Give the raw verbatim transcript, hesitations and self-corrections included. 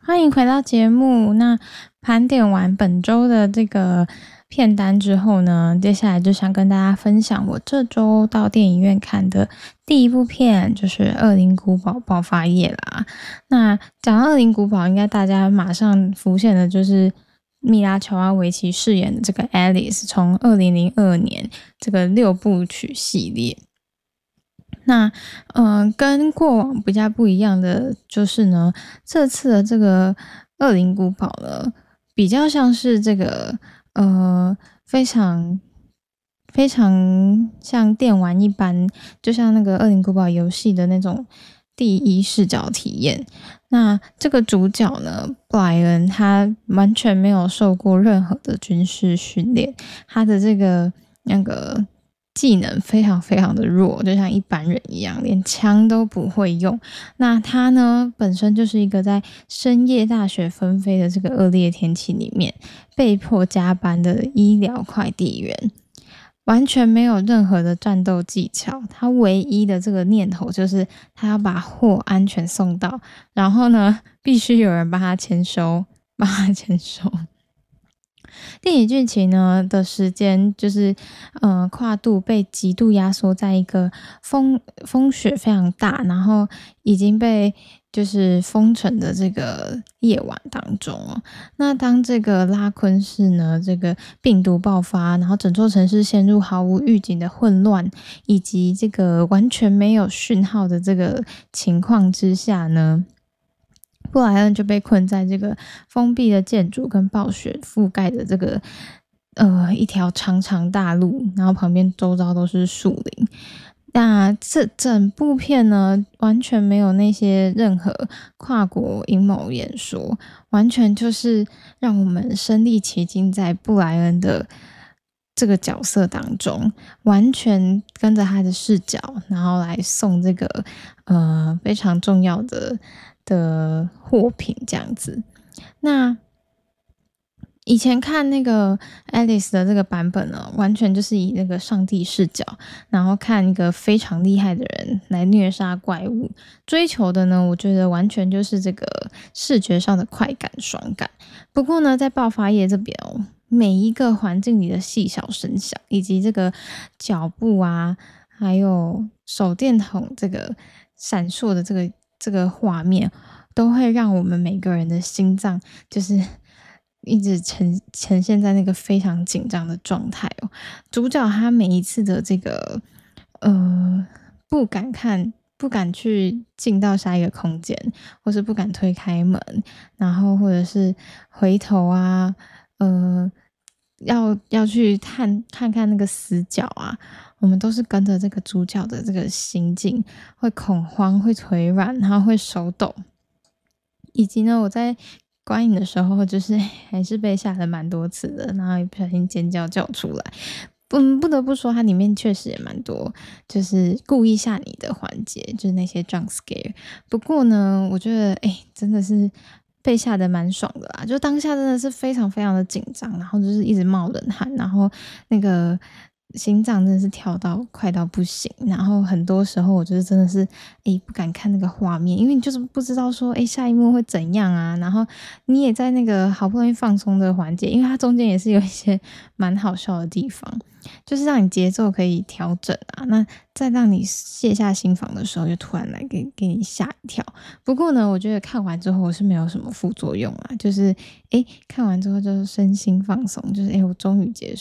欢迎回到节目。那盘点完本周的这个片单之后呢，接下来就想跟大家分享我这周到电影院看的第一部片，就是《恶灵古堡爆发夜》啦。那讲到恶灵古堡，应该大家马上浮现的就是米拉乔瓦维奇饰演的这个 Alice， 从二零零二年这个六部曲系列。那呃，跟过往比较不一样的就是呢，这次的这个恶灵古堡呢，比较像是这个呃非常非常像电玩一般，就像那个恶灵古堡游戏的那种第一视角体验。那这个主角呢，布莱恩他完全没有受过任何的军事训练，他的这个那个技能非常非常的弱，就像一般人一样，连枪都不会用。那他呢，本身就是一个在深夜大雪纷飞的这个恶劣天气里面被迫加班的医疗快递员，完全没有任何的战斗技巧。他唯一的这个念头就是他要把货安全送到，然后呢，必须有人帮他签收，帮他签收。电影剧情呢的时间就是呃跨度被极度压缩在一个风风雪非常大，然后已经被就是封城的这个夜晚当中哦。那当这个拉昆市呢这个病毒爆发，然后整座城市陷入毫无预警的混乱，以及这个完全没有讯号的这个情况之下呢，布莱恩就被困在这个封闭的建筑跟暴雪覆盖的这个呃一条长长大路，然后旁边周遭都是树林。那这整部片呢，完全没有那些任何跨国阴谋演说，完全就是让我们身临其境在布莱恩的这个角色当中，完全跟着他的视角，然后来送这个呃非常重要的的货品这样子。那以前看那个 Alice 的这个版本呢，完全就是以那个上帝视角，然后看一个非常厉害的人来虐杀怪物，追求的呢，我觉得完全就是这个视觉上的快感爽感。不过呢，在爆发夜这边哦，每一个环境里的细小声响，以及这个脚步啊，还有手电筒这个闪烁的这个这个画面，都会让我们每个人的心脏就是一直呈呈现在那个非常紧张的状态哦。主角他每一次的这个呃不敢看。不敢去进到下一个空间，或是不敢推开门，然后或者是回头啊，呃，要要去看看看那个死角啊，我们都是跟着这个主角的这个行径，会恐慌，会腿软，然后会手抖，以及呢，我在观影的时候，就是还是被吓了蛮多次的，然后也不小心尖叫叫出来。嗯，不得不说，它里面确实也蛮多，就是故意吓你的环节，就是那些 jump scare。不过呢，我觉得，哎、欸，真的是被吓得蛮爽的啦，就当下真的是非常非常的紧张，然后就是一直冒冷汗，然后那个心脏真的是跳到快到不行，然后很多时候我就是真的是诶、欸、不敢看那个画面，因为你就是不知道说诶、欸、下一幕会怎样啊，然后你也在那个好不容易放松的环节，因为它中间也是有一些蛮好笑的地方，就是让你节奏可以调整啊，那在让你卸下心防的时候就突然来给给你吓一跳。不过呢，我觉得看完之后我是没有什么副作用啊，就是诶、欸、看完之后就身心放松，就是诶、欸、我终于结束